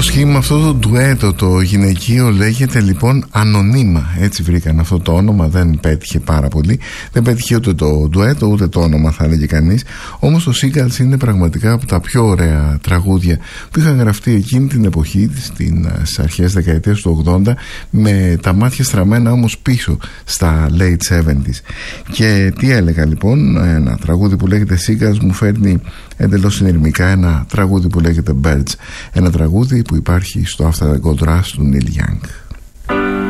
το σχήμα, αυτό το ντουέτο το γυναικείο λέγεται λοιπόν Ανωνύμα. Έτσι βρήκαν αυτό το όνομα, δεν πέτυχε πάρα πολύ. Δεν πέτυχε ούτε το ντουέτο ούτε το όνομα, θα έλεγε κανείς. Όμως το Seagulls είναι πραγματικά από τα πιο ωραία τραγούδια που είχαν γραφτεί εκείνη την εποχή, στις αρχές δεκαετίας του 80, με τα μάτια στραμμένα όμως πίσω στα late 70s. Και τι έλεγα λοιπόν, ένα τραγούδι που λέγεται Seagulls μου φέρνει εντελώς συνειρμικά ένα τραγούδι που λέγεται Birds, ένα τραγούδι που υπάρχει στο After the Gold Rush του Neil Young.